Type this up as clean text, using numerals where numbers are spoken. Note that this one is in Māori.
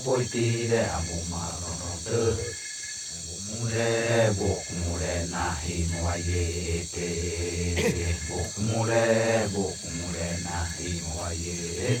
bôi tì để amo mà nó tơ bốc mure na hi mo ye te bốc mure na hi mo ye